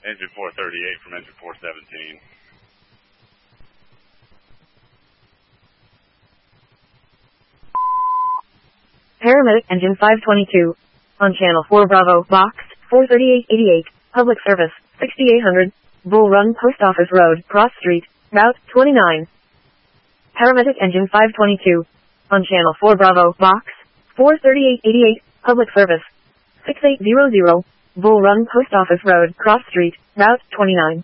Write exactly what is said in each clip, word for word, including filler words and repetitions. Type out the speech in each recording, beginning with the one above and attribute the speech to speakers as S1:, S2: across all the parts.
S1: Engine four thirty-eight from engine four seventeen.
S2: Paramedic engine five twenty-two. On channel four Bravo, box four thirty-eight eighty-eight. Public service, sixty-eight hundred. Bull Run Post Office Road, Cross Street, Route twenty-nine. Paramedic engine five twenty-two. On channel four Bravo, box four thirty-eight eighty-eight. Public service, sixty-eight hundred. Bull Run Post Office Road, Cross Street, Route twenty-nine.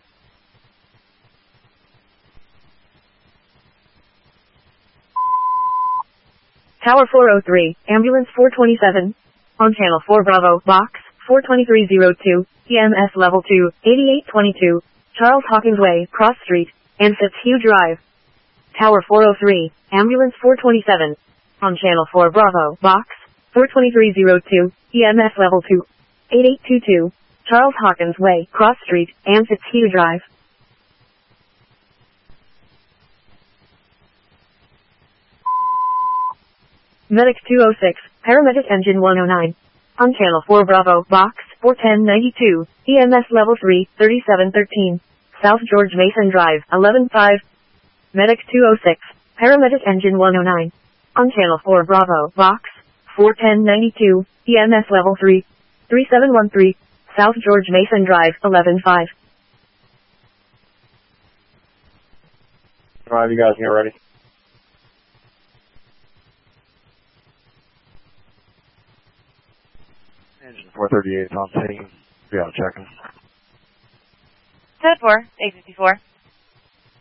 S2: Tower four oh three, Ambulance four twenty-seven. On channel four Bravo, box four twenty-three oh two, E M S level two, eighty-eight twenty-two, Charles Hawkins Way, Cross Street, and Fitzhugh Drive. Tower four oh three, Ambulance four twenty-seven. On channel four Bravo, box four twenty-three oh two, E M S level two, eighty-eight twenty-two, Charles Hawkins Way, Cross Street, and Fitzhugh Drive. Medic two oh six, Paramedic engine one oh nine. On channel four Bravo, box four ten ninety-two, E M S level three, thirty-seven thirteen, South George Mason Drive, eleven five. Medic two oh six, Paramedic engine one oh nine. On channel four Bravo, box four ten ninety-two, E M S level three, thirty-seven thirteen, South George Mason Drive, eleven five.
S3: Alright, you guys get ready. Engine four thirty-eight is on scene. Be out checking.
S4: ten four, eight fifty-four.